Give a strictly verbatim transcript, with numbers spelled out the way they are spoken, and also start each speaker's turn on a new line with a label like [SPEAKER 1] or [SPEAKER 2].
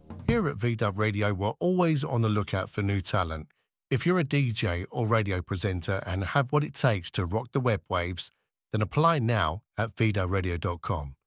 [SPEAKER 1] Here at V Dub Radio, we're always on the lookout for new talent. If you're a D J or radio presenter and have what it takes to rock the web waves, then apply now at v dub radio dot com.